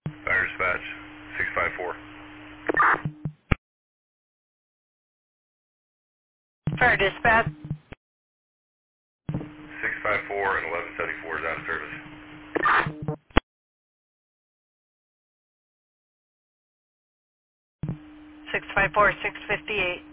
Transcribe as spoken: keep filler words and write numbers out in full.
Fire dispatch, six five four. Fire dispatch. six five four and eleven seventy-four is out of service. six five four, six fifty-eight.